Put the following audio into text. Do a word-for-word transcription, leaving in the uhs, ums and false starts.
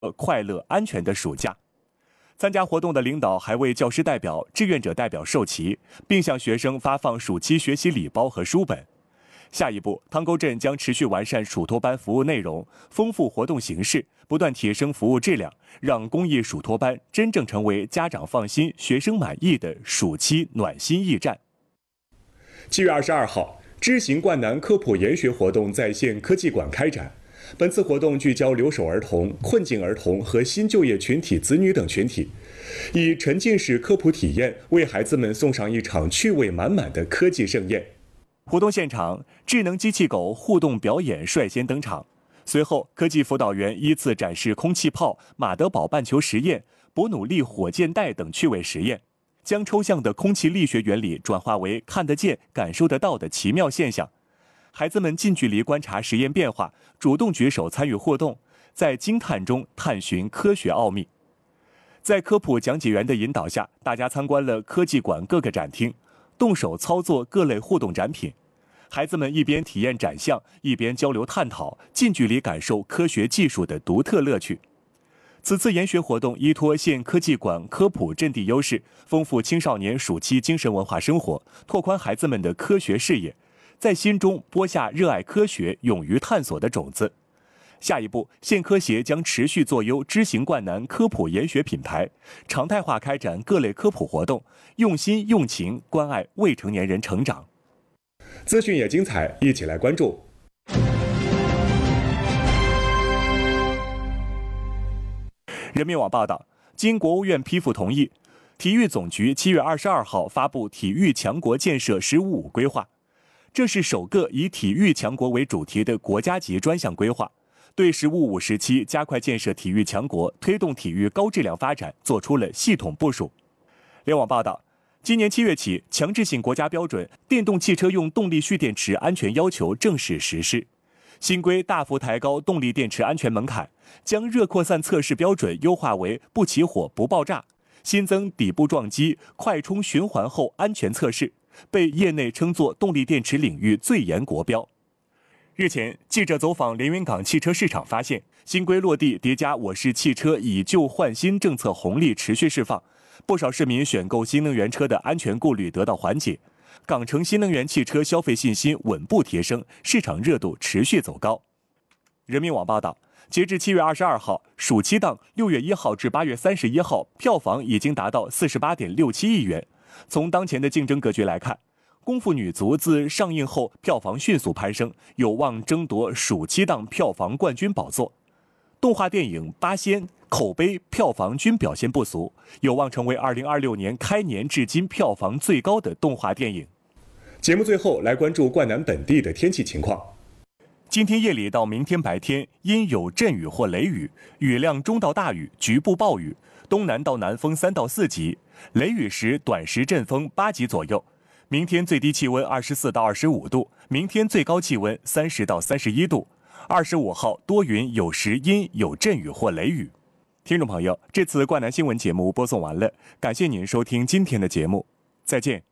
快乐安全的暑假。参加活动的领导还为教师代表、志愿者代表授旗，并向学生发放暑期学习礼包和书本。下一步，汤沟镇将持续完善暑托班服务内容，丰富活动形式，不断提升服务质量，让公益暑托班真正成为家长放心、学生满意的暑期暖心驿站。七月二十二号，知行灌篮科普研学活动在线科技馆开展。本次活动聚焦留守儿童、困境儿童和新就业群体子女等群体，以沉浸式科普体验为孩子们送上一场趣味满满的科技盛宴。活动现场，智能机器狗互动表演率先登场，随后科技辅导员依次展示空气炮、马德堡半球实验、伯努利火箭带等趣味实验，将抽象的空气力学原理转化为看得见、感受得到的奇妙现象。孩子们近距离观察实验变化，主动举手参与互动，在惊叹中探寻科学奥秘。在科普讲解员的引导下，大家参观了科技馆各个展厅，动手操作各类互动展品。孩子们一边体验展项，一边交流探讨，近距离感受科学技术的独特乐趣。此次研学活动依托县科技馆科普阵地优势，丰富青少年暑期精神文化生活，拓宽孩子们的科学视野，在心中播下热爱科学、勇于探索的种子。下一步，县科协将持续做优知行灌篮科普研学品牌，常态化开展各类科普活动，用心用情关爱未成年人成长。资讯也精彩，一起来关注。人民网报道，经国务院批复同意，体育总局七月二十二号发布体育强国建设“十五五”规划。这是首个以体育强国为主题的国家级专项规划，对“十五五”时期加快建设体育强国、推动体育高质量发展做出了系统部署。联网报道，今年七月起，强制性国家标准《电动汽车用动力蓄电池安全要求》正式实施。新规大幅抬高动力电池安全门槛，将热扩散测试标准优化为不起火、不爆炸，新增底部撞击、快充循环后安全测试，被业内称作动力电池领域最严国标。日前，记者走访连云港汽车市场发现，新规落地叠加我市汽车以旧换新政策红利持续释放，不少市民选购新能源车的安全顾虑得到缓解，港城新能源汽车消费信心稳步提升，市场热度持续走高。人民网报道，截至七月二十二号，暑期档六月一号至八月三十一号票房已经达到四十八点六七亿元。从当前的竞争格局来看，《功夫女足》自上映后票房迅速攀升，有望争夺暑期档票房冠军宝座。动画电影《八仙》口碑、票房均表现不俗，有望成为二零二六年开年至今票房最高的动画电影。节目最后来关注灌南本地的天气情况。今天夜里到明天白天，阴有阵雨或雷雨，雨量中到大雨，局部暴雨，东南到南风三到四级，雷雨时短时阵风八级左右。明天最低气温二十四到二十五度，明天最高气温三十到三十一度。二十五号多云，有时阴有阵雨或雷雨。听众朋友，这次灌南新闻节目播送完了，感谢您收听今天的节目，再见。